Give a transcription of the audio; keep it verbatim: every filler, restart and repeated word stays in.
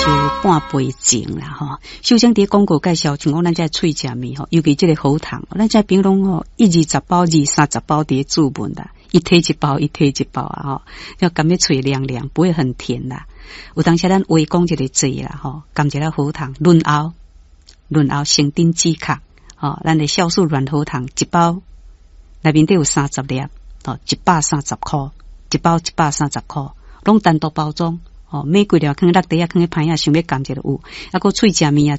就半杯精啦吼。首先伫广告介绍，像讲咱这脆食面吼，尤其这个好糖，咱这平常吼一二十包、二三十包伫注文啦，一推一包，一推一包啊吼，要甘要脆凉凉，不会很甜啦。有当时咱话讲一个字啦吼，甘一个好糖，润喉，润喉生丁止咳，吼，咱的酵素软好糖一包内面都有三十粒，哦，一百三十块，一包一百三十块，拢单独包装。哦，玫瑰了，放落地啊，放喺盘啊，想要甘一个有，啊，个脆食面啊。